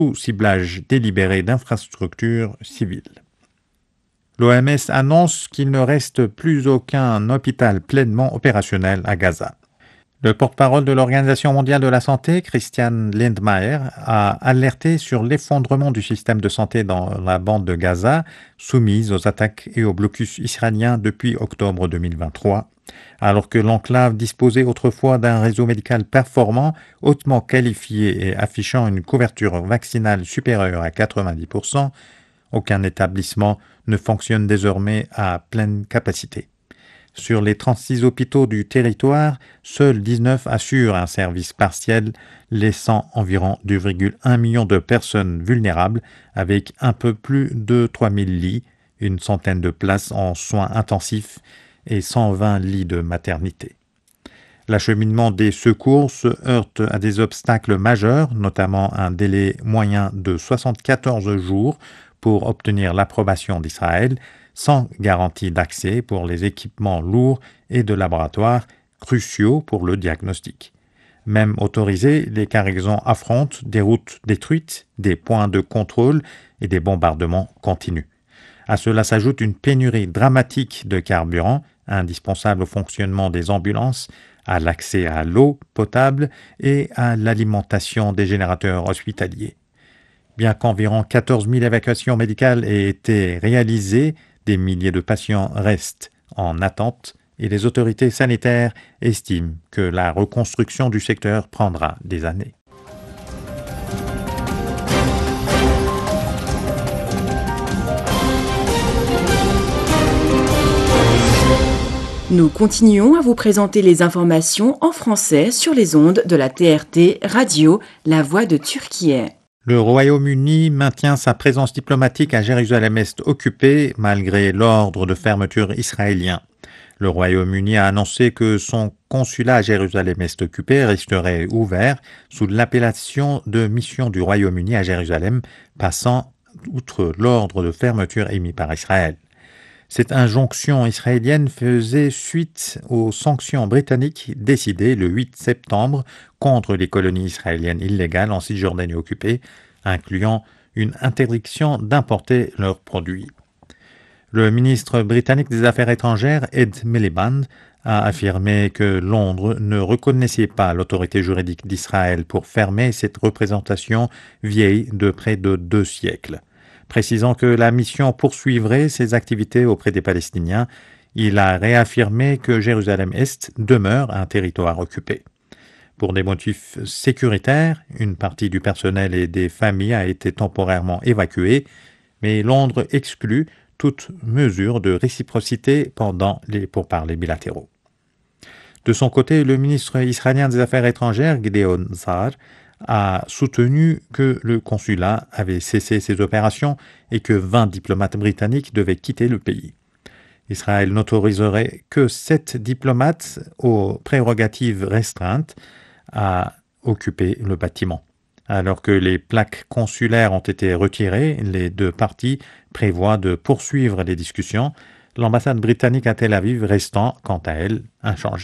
ou ciblage délibéré d'infrastructures civiles. L'OMS annonce qu'il ne reste plus aucun hôpital pleinement opérationnel à Gaza. Le porte-parole de l'Organisation mondiale de la santé, Christian Lindmeier, a alerté sur l'effondrement du système de santé dans la bande de Gaza, soumise aux attaques et au blocus israélien depuis octobre 2023, alors que l'enclave disposait autrefois d'un réseau médical performant, hautement qualifié et affichant une couverture vaccinale supérieure à 90%, aucun établissement ne fonctionne désormais à pleine capacité. Sur les 36 hôpitaux du territoire, seuls 19 assurent un service partiel, laissant environ 2,1 millions de personnes vulnérables, avec un peu plus de 3000 lits, une centaine de places en soins intensifs et 120 lits de maternité. L'acheminement des secours se heurte à des obstacles majeurs, notamment un délai moyen de 74 jours pour obtenir l'approbation d'Israël, sans garantie d'accès pour les équipements lourds et de laboratoire cruciaux pour le diagnostic. Même autorisés, les cargaisons affrontent des routes détruites, des points de contrôle et des bombardements continus. À cela s'ajoute une pénurie dramatique de carburant, indispensable au fonctionnement des ambulances, à l'accès à l'eau potable et à l'alimentation des générateurs hospitaliers. Bien qu'environ 14 000 évacuations médicales aient été réalisées, des milliers de patients restent en attente et les autorités sanitaires estiment que la reconstruction du secteur prendra des années. Nous continuons à vous présenter les informations en français sur les ondes de la TRT Radio, La Voix de Turquie. Le Royaume-Uni maintient sa présence diplomatique à Jérusalem-Est occupée malgré l'ordre de fermeture israélien. Le Royaume-Uni a annoncé que son consulat à Jérusalem-Est occupé resterait ouvert sous l'appellation de mission du Royaume-Uni à Jérusalem, passant outre l'ordre de fermeture émis par Israël. Cette injonction israélienne faisait suite aux sanctions britanniques décidées le 8 septembre contre les colonies israéliennes illégales en Cisjordanie occupée, incluant une interdiction d'importer leurs produits. Le ministre britannique des Affaires étrangères, Ed Miliband, a affirmé que Londres ne reconnaissait pas l'autorité juridique d'Israël pour fermer cette représentation vieille de près de 2 siècles. Précisant que la mission poursuivrait ses activités auprès des Palestiniens, il a réaffirmé que Jérusalem-Est demeure un territoire occupé. Pour des motifs sécuritaires, une partie du personnel et des familles a été temporairement évacuée, mais Londres exclut toute mesure de réciprocité pendant les pourparlers bilatéraux. De son côté, le ministre israélien des Affaires étrangères, Gideon Sa'ar, a soutenu que le consulat avait cessé ses opérations et que 20 diplomates britanniques devaient quitter le pays. Israël n'autoriserait que 7 diplomates aux prérogatives restreintes à occuper le bâtiment. Alors que les plaques consulaires ont été retirées, les 2 parties prévoient de poursuivre les discussions, l'ambassade britannique à Tel Aviv restant, quant à elle, inchangée.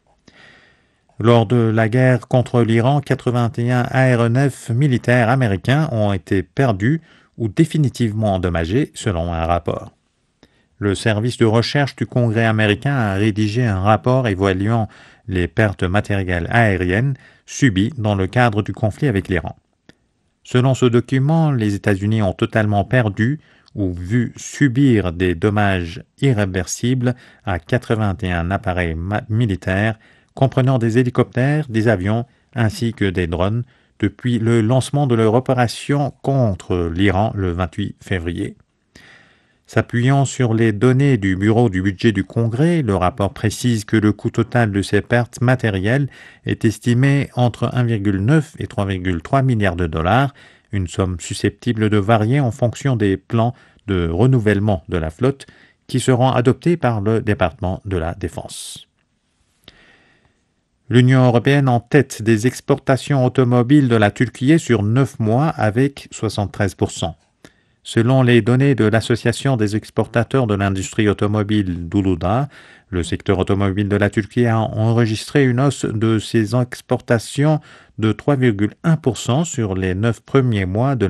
Lors de la guerre contre l'Iran, 81 aéronefs militaires américains ont été perdus ou définitivement endommagés, selon un rapport. Le service de recherche du Congrès américain a rédigé un rapport évaluant les pertes matérielles aériennes subies dans le cadre du conflit avec l'Iran. Selon ce document, les États-Unis ont totalement perdu ou vu subir des dommages irréversibles à 81 appareils militaires comprenant des hélicoptères, des avions ainsi que des drones depuis le lancement de leur opération contre l'Iran le 28 février. S'appuyant sur les données du Bureau du budget du Congrès, le rapport précise que le coût total de ces pertes matérielles est estimé entre 1,9 et 3,3 milliards de dollars, une somme susceptible de varier en fonction des plans de renouvellement de la flotte qui seront adoptés par le département de la Défense. L'Union européenne en tête des exportations automobiles de la Turquie sur 9 mois avec 73%. Selon les données de l'Association des exportateurs de l'industrie automobile d'Uluda, le secteur automobile de la Turquie a enregistré une hausse de ses exportations de 3,1% sur les 9 premiers mois de